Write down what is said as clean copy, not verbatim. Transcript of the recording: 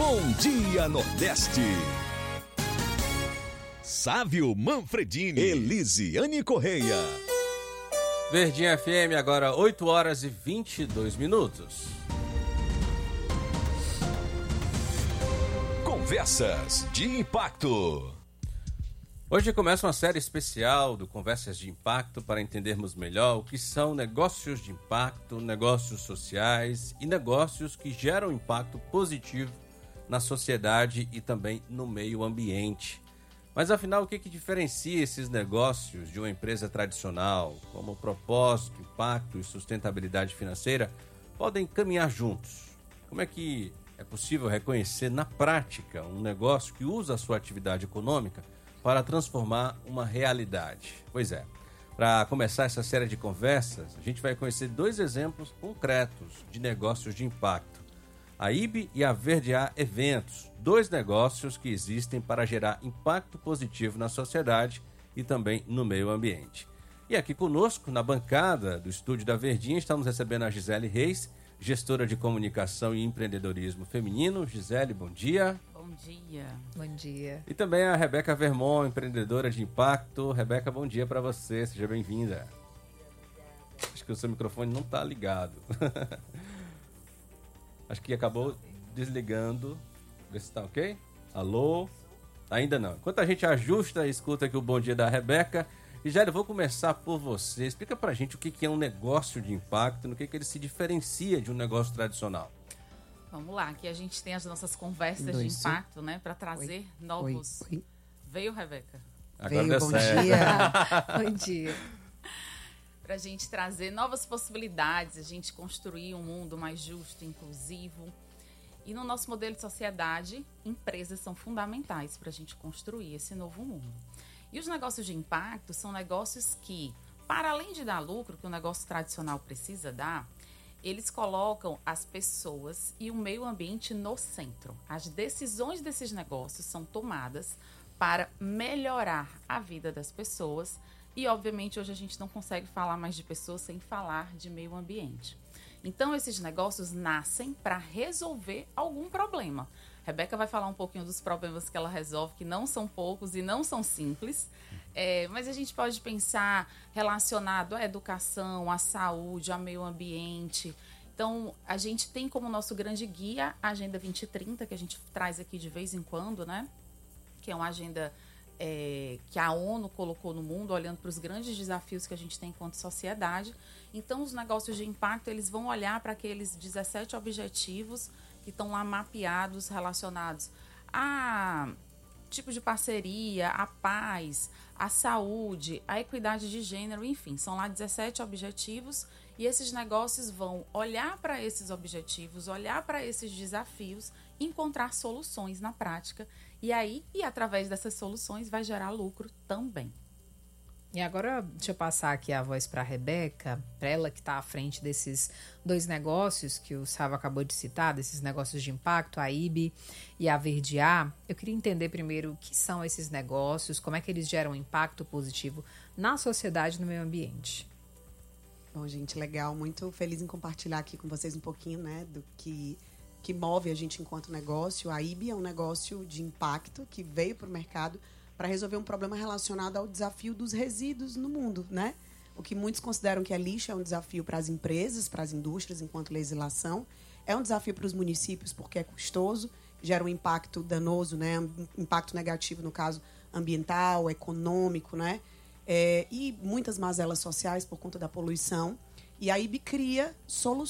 Bom Dia Nordeste. Sávio Manfredini, Elisiane Correia. Verdinha FM, agora 8 horas e 22 minutos. Conversas de Impacto. Hoje começa uma série especial do Conversas de Impacto para entendermos melhor o que são negócios de impacto, negócios sociais e negócios que geram impacto positivo na sociedade e também no meio ambiente. Mas afinal, o que diferencia esses negócios de uma empresa tradicional? Como propósito, impacto e sustentabilidade financeira podem caminhar juntos? Como é que é possível reconhecer na prática um negócio que usa a sua atividade econômica para transformar uma realidade? Pois é, para começar essa série de conversas, a gente vai conhecer 2 exemplos concretos de negócios de impacto. A IB e a Verdear Eventos, 2 negócios que existem para gerar impacto positivo na sociedade e também no meio ambiente. E aqui conosco, na bancada do estúdio da Verdinha, estamos recebendo a Gisele Reis, gestora de comunicação e empreendedorismo feminino. Gisele, bom dia. Bom dia. Bom dia. E também a Rebeca Vermont, empreendedora de impacto. Rebeca, bom dia para você, seja bem-vinda. Acho que o seu microfone não está ligado. Acho que acabou desligando. Vê se está ok. Alô? Ainda não. Enquanto a gente ajusta e escuta aqui o bom dia da Rebeca, e já eu vou começar por você. Explica pra gente o que é um negócio de impacto, no que ele se diferencia de um negócio tradicional. Vamos lá, aqui a gente tem as nossas conversas de impacto, né? Para trazer novos... Oi. Veio, Rebeca? Agora Veio, deu bom certo. dia. Bom dia. Para a gente trazer novas possibilidades, a gente construir um mundo mais justo, inclusivo. E no nosso modelo de sociedade, empresas são fundamentais para a gente construir esse novo mundo. E os negócios de impacto são negócios que, para além de dar lucro, que o negócio tradicional precisa dar, eles colocam as pessoas e o meio ambiente no centro. As decisões desses negócios são tomadas para melhorar a vida das pessoas. E, obviamente, hoje a gente não consegue falar mais de pessoas sem falar de meio ambiente. Então, esses negócios nascem para resolver algum problema. Rebeca vai falar um pouquinho dos problemas que ela resolve, que não são poucos e não são simples. Mas a gente pode pensar relacionado à educação, à saúde, ao meio ambiente. Então, a gente tem como nosso grande guia a Agenda 2030, que a gente traz aqui de vez em quando, né? Que é uma agenda... que a ONU colocou no mundo, olhando para os grandes desafios que a gente tem enquanto sociedade. Então, os negócios de impacto, eles vão olhar para aqueles 17 objetivos que estão lá mapeados, relacionados a tipo de parceria, a paz, a saúde, a equidade de gênero, enfim, são lá 17 objetivos e esses negócios vão olhar para esses objetivos, olhar para esses desafios, encontrar soluções na prática. E aí, através dessas soluções, vai gerar lucro também. E agora, deixa eu passar aqui a voz para a Rebeca, para ela que está à frente desses 2 negócios que o Sávio acabou de citar, desses negócios de impacto, a IB e a Verdear. Eu queria entender primeiro o que são esses negócios, como é que eles geram impacto positivo na sociedade e no meio ambiente. Bom, gente, legal. Muito feliz em compartilhar aqui com vocês um pouquinho, né, do que move a gente enquanto negócio. A IB é um negócio de impacto que veio para o mercado para resolver um problema relacionado ao desafio dos resíduos no mundo, né? O que muitos consideram que é lixo é um desafio para as empresas, para as indústrias, enquanto legislação. É um desafio para os municípios porque é custoso, gera um impacto danoso, né? Impacto negativo, no caso, ambiental, econômico, né? E muitas mazelas sociais por conta da poluição. E a IB cria soluções